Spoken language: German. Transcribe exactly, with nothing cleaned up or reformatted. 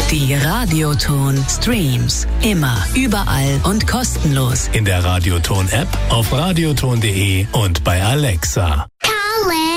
Die Radioton Streams. Immer, überall und kostenlos. In der Radioton App, auf radioton punkt de und bei Alexa. Colin.